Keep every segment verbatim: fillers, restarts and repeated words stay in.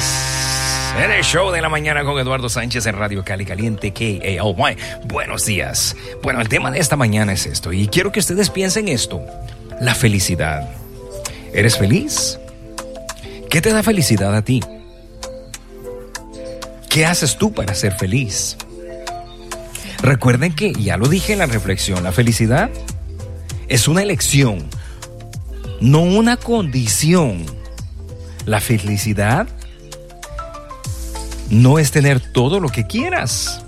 Sánchez en el show de la mañana con Eduardo Sánchez en Radio Cali Caliente K A L Y. Buenos días. Bueno, el tema de esta mañana es esto y quiero que ustedes piensen esto: la felicidad. ¿Eres feliz? ¿Qué te da felicidad a ti? ¿Qué haces tú para ser feliz? Recuerden que, ya lo dije en la reflexión, la felicidad es una elección, no una condición. La felicidad no es tener todo lo que quieras.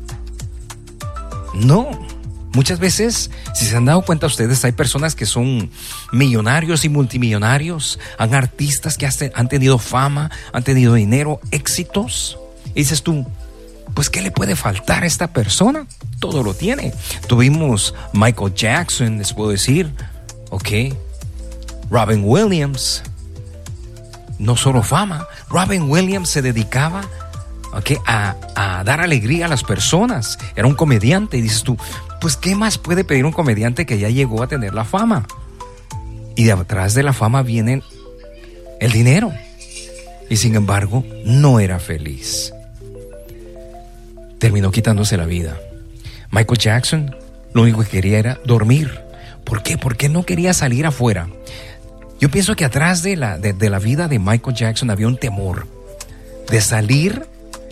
No. Muchas veces, si se han dado cuenta ustedes, hay personas que son millonarios y multimillonarios, han artistas que han tenido fama, han tenido dinero, éxitos. Y dices tú, pues ¿qué le puede faltar a esta persona? Todo lo tiene. Tuvimos Michael Jackson, les puedo decir, ok. Robin Williams, no solo fama. Robin Williams se dedicaba okay, a, a dar alegría a las personas. Era un comediante y dices tú, pues ¿qué más puede pedir un comediante que ya llegó a tener la fama? Y de atrás de la fama viene el dinero. Y sin embargo, no era feliz. Terminó quitándose la vida. Michael Jackson lo único que quería era dormir. ¿Por qué? Porque no quería salir afuera. Yo pienso que atrás de la, de, de la vida de Michael Jackson había un temor de salir,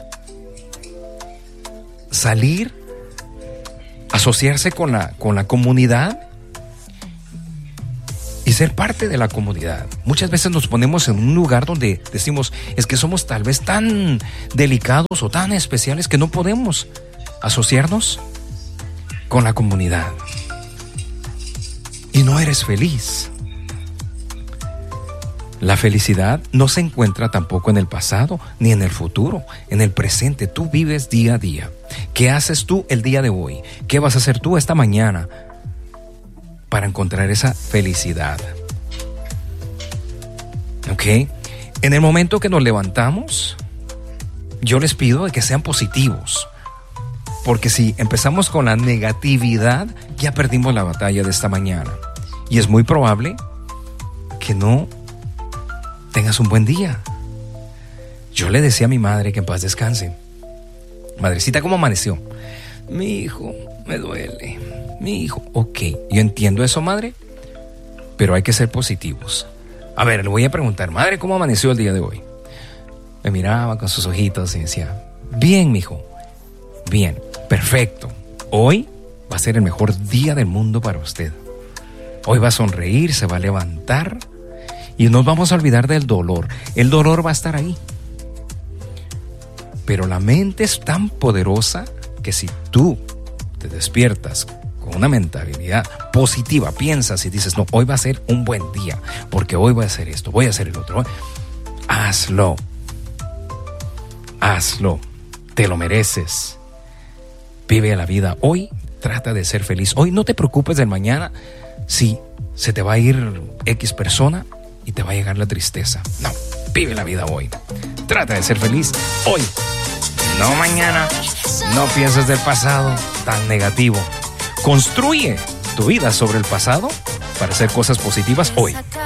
salir, asociarse con la, con la comunidad y ser parte de la comunidad. Muchas veces nos ponemos en un lugar donde decimos, es que somos tal vez tan delicados o tan especiales que no podemos asociarnos con la comunidad. Y no eres feliz. La felicidad no se encuentra tampoco en el pasado ni en el futuro, en el presente. Tú vives día a día. ¿Qué haces tú el día de hoy? ¿Qué vas a hacer tú esta mañana para encontrar esa felicidad? ¿Ok? En el momento que nos levantamos, yo les pido que sean positivos. Porque si empezamos con la negatividad, ya perdimos la batalla de esta mañana. Y es muy probable que no tengas un buen día. Yo le decía a mi madre que en paz descanse. Madrecita, ¿cómo amaneció? Mi hijo, me duele. Mi hijo, ok, yo entiendo eso, madre, pero hay que ser positivos. A ver, le voy a preguntar, madre, ¿cómo amaneció el día de hoy? Me miraba con sus ojitos y decía, bien, mijo, bien, perfecto. Hoy va a ser el mejor día del mundo para usted. Hoy va a sonreír, se va a levantar y nos vamos a olvidar del dolor. El dolor va a estar ahí. Pero la mente es tan poderosa que si tú te despiertas con una mentalidad positiva, piensas y dices, no, hoy va a ser un buen día, porque hoy voy a hacer esto, voy a hacer el otro. Hazlo. Hazlo. Te lo mereces. Vive la vida hoy, trata de ser feliz. Hoy no te preocupes del mañana si se te va a ir X persona y te va a llegar la tristeza. No, vive la vida hoy. Trata de ser feliz hoy, no mañana. No pienses del pasado tan negativo. Construye tu vida sobre el pasado para hacer cosas positivas hoy.